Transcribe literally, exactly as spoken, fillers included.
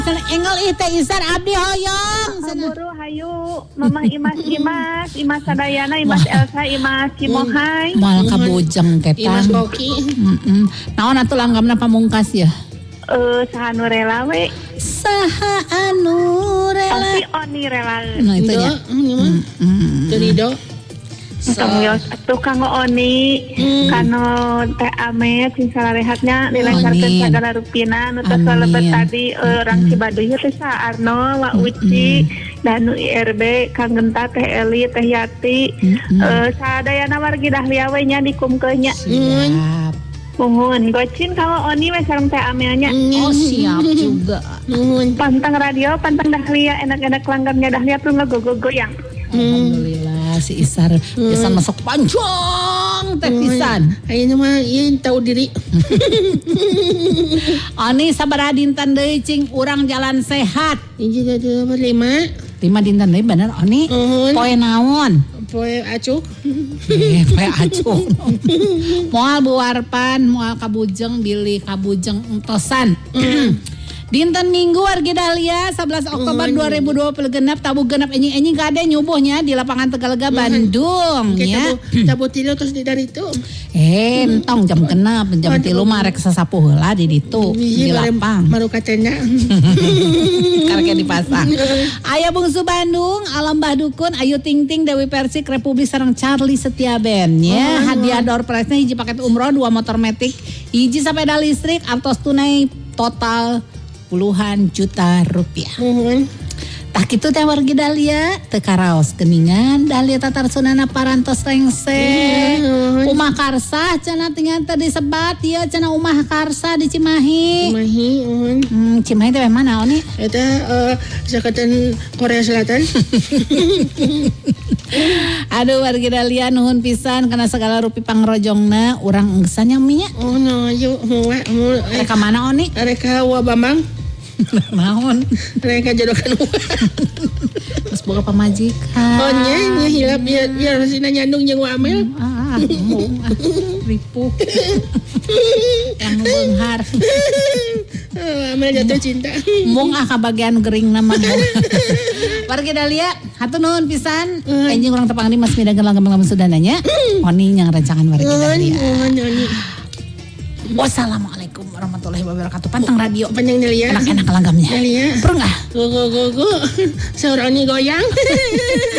Engel ih teh Isar abdi hoyong. Buru hayu Mamah Imas Imas Imas Sadayana Imas Elsa Imas Kimohai. Mal kabujeng ketang. Imas Koki. Heeh. Naon atuh langgamna pamungkas ya? Eh saha nu rela we? Saha anu rela? Pasti Oni rela. Nah itu nya. Heeh. Terido. Tong yos atuh kanggo Oni kano Teh Amet sing salarehatnya dilancarkeun sagala rupina nu tos lebet tadi orang Cibaduy teh Sa Arno Wa Uci dan nu I R B Kang Genta Teh Eli Teh Yati eh sadayana wargi Dahlia we nya dikumkeun nya. Siap. Mohon gocin kanggo Oni we sareng Teh Amelnya. Oh siap juga. Nuhun. Pantang radio, pantang Dahlia, enak-enak langgamnya Dahlia tuh ngegogo-goyang. Alhamdulillah si Isar bisa masuk panjang teh pisan. Ayeuna mah ieu tahu diri. Ani sabaraha dinten deui cing urang jalan sehat. Hiji dua tiga lima. Lima dinten deui bener Ani. Nuhun. Poe naon? Poe acuk. Eh, poe acung. Moal buarpan, moal kabujeng bilih kabujeng entosan. Dinten Minggu wargi Dahlia sebelas Oktober dua ribu dua puluh genap tabu genap enyi-enyi gade nyubuhnya di lapangan Tegalega Bandung ya. Tabu tilu terus di dari itu. Eh, entong jam genap jam tilu mah rek sasapuh heula di ditu di lapang. Maru katena. Karek dipasang. Aya Bungsu Bandung, Alam Mbah Dukun, Ayu Ting Ting, Dewi Persik, Republik sareng Charlie Setiaben ya. Hadiah door prize-nya hiji paket umroh, dua motor matic, hiji sepeda listrik, artos tunai total puluhan juta rupiah. Nuhun. Tah kitu teh wargi Dahlia teu karaos geuningan Dahlia tatar sunana parantos rengse. Umah Karsa cenah tinggal teh disebat ieu cenah Umah Karsa di Cimahi. Cimahi, nuhun. Hmm, Cimahi teh mana Oni? Eta eh sakatan Korea Selatan. Aduh wargi Dahlia nuhun pisan kana segala rupi pangrojongna urang enggesan yang minya. Oh no, yuk muwa mu Reka mana Oni? Reka wa Bambang. Naon? Reka jodokan wa. Terus boga pamajikan. Oh nya nya hilap biar biar sina nyandung jeung wa Amel. Ah, mung ripuh. Yang beunghar. Amel jatuh cinta. Mung ah kabagian gering nama mung. Wargi Dahlia, hatur nuhun pisan. Enjing urang tepang di Mas Midageun langgam-langgam sudananya. Oni yang rancangan wargi Dahlia. Wassalamualaikum warahmatullahi wabarakatuh. Pantang radio. Panjang Delia. Enak-enak langgamnya. Delia. Pernah? Go go go go. Seorang ini goyang.